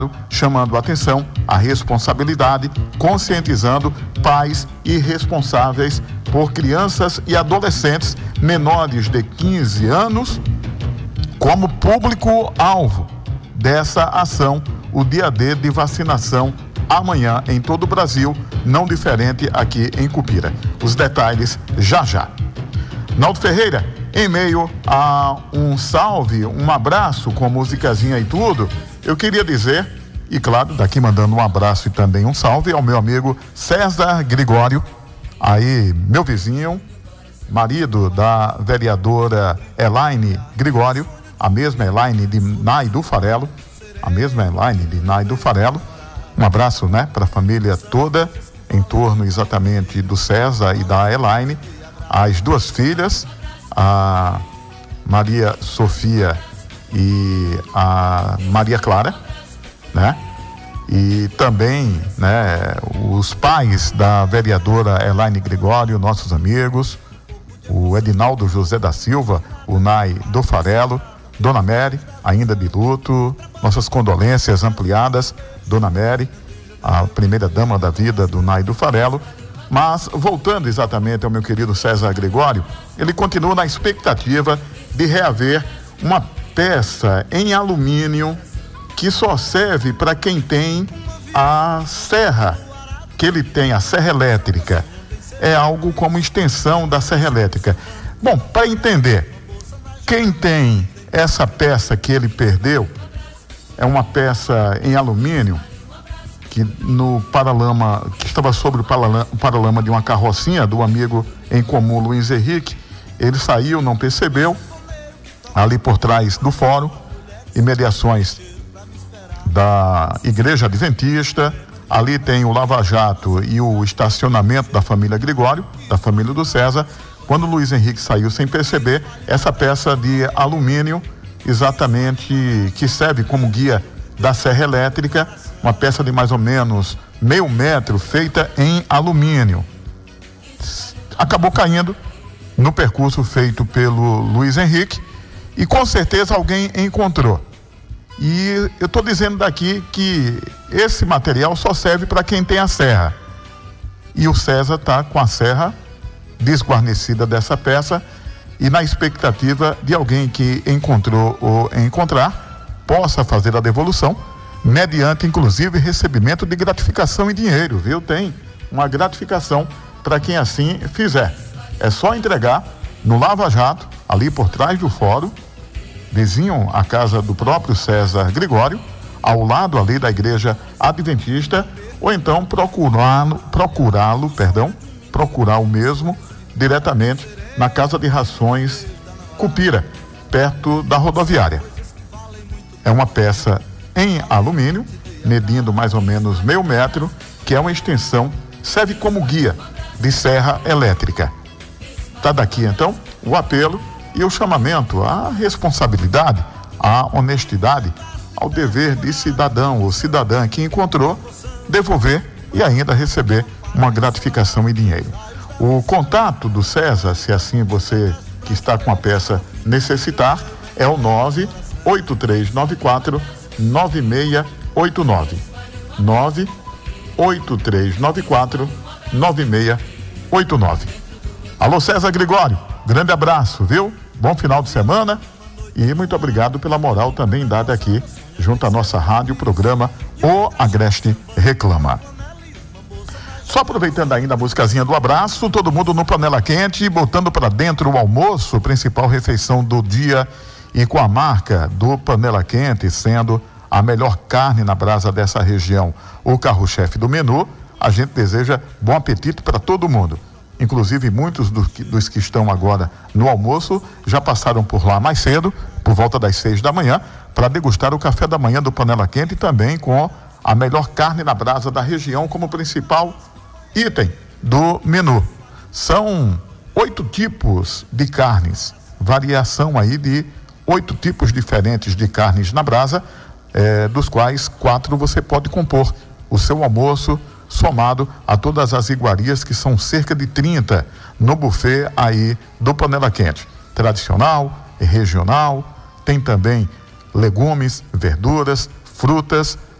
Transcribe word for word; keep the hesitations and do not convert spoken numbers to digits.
chamando a atenção, a responsabilidade, conscientizando pais e responsáveis por crianças e adolescentes menores de quinze anos como público-alvo dessa ação, o dia D de vacinação amanhã em todo o Brasil, não diferente aqui em Cupira. Os detalhes já já. Naldo Ferreira, em meio a um salve, um abraço com musicazinha e tudo, eu queria dizer, e claro, daqui mandando um abraço e também um salve ao meu amigo César Gregório, aí meu vizinho, marido da vereadora Elaine Gregório, a mesma Elaine de Nai do Farelo, a mesma Elaine de Nai do Farelo. Um abraço, né, para a família toda, em torno exatamente do César e da Elaine, as duas filhas, a Maria Sofia e a Maria Clara, né? E também, né, os pais da vereadora Elaine Gregório, nossos amigos, o Edinaldo José da Silva, o Nai do Farelo, Dona Mary, ainda de luto, nossas condolências ampliadas, Dona Mary, a primeira dama da vida do Nai do Farelo. Mas, voltando exatamente ao meu querido César Gregório, ele continua na expectativa de reaver uma peça em alumínio que só serve para quem tem a serra, que ele tem a serra elétrica. É algo como extensão da serra elétrica. Bom, para entender, quem tem essa peça que ele perdeu, é uma peça em alumínio, que no paralama, que estava sobre o paralama, o paralama de uma carrocinha do amigo em comum Luiz Henrique. Ele saiu, não percebeu, ali por trás do fórum, imediações da Igreja Adventista. Ali tem o Lava Jato e o estacionamento da família Gregório, da família do César. Quando o Luiz Henrique saiu sem perceber, essa peça de alumínio, exatamente, que serve como guia da serra elétrica, uma peça de mais ou menos meio metro, feita em alumínio, acabou caindo no percurso feito pelo Luiz Henrique e com certeza alguém encontrou. E eu estou dizendo daqui que esse material só serve para quem tem a serra. E o César está com a serra desguarnecida dessa peça e na expectativa de alguém que encontrou ou encontrar possa fazer a devolução, mediante inclusive recebimento de gratificação em dinheiro, viu? Tem uma gratificação para quem assim fizer. É só entregar no Lava Jato, ali por trás do fórum, vizinho à casa do próprio César Gregório, ao lado ali da Igreja Adventista, ou então procurá-lo, procurá-lo, perdão, procurar o mesmo diretamente na Casa de Rações Cupira, perto da rodoviária. É uma peça em alumínio, medindo mais ou menos meio metro, que é uma extensão, serve como guia de serra elétrica. Tá daqui então o apelo e o chamamento à responsabilidade, à honestidade, ao dever de cidadão ou cidadã que encontrou, devolver e ainda receber uma gratificação em dinheiro. O contato do César, se assim você que está com a peça necessitar, é o nove oito três nove quatro nove seis oito nove. nove oito três nove quatro nove seis oito nove. Alô César Gregório, grande abraço, viu? Bom final de semana e muito obrigado pela moral também dada aqui junto à nossa rádio, programa O Agreste Reclama. Só aproveitando ainda a musicazinha do abraço, todo mundo no panela quente, botando para dentro o almoço, principal refeição do dia, e com a marca do panela quente sendo a melhor carne na brasa dessa região, o carro-chefe do menu, a gente deseja bom apetite para todo mundo. Inclusive muitos dos que, dos que estão agora no almoço já passaram por lá mais cedo, por volta das seis da manhã, para degustar o café da manhã do panela quente, também com a melhor carne na brasa da região como principal item do menu. São oito tipos de carnes, variação aí de oito tipos diferentes de carnes na brasa, eh, dos quais quatro você pode compor o seu almoço, somado a todas as iguarias, que são cerca de trinta no buffet aí do panela quente. Tradicional, regional, tem também legumes, verduras, frutas,